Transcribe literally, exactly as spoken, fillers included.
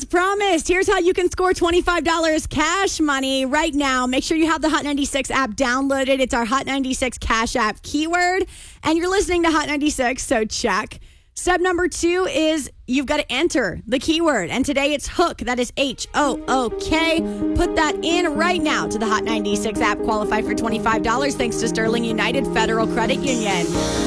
promised, here's how you can score twenty-five dollars cash money right now. Make sure you have the Hot ninety-six app downloaded. It's our Hot ninety-six Cash App keyword. And you're listening to Hot ninety-six, so check. Step number two is you've got to enter the keyword. And today it's hook. That is H O O K. Put that in right now to the Hot ninety-six app. Qualify for twenty-five dollars thanks to Sterling United Federal Credit Union.